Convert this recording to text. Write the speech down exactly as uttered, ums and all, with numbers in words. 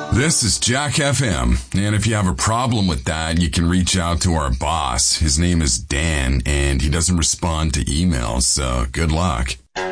This is Jack F M, and if you have a problem with that, you can reach out to our boss. His name is Dan, and he doesn't respond to emails, so good luck.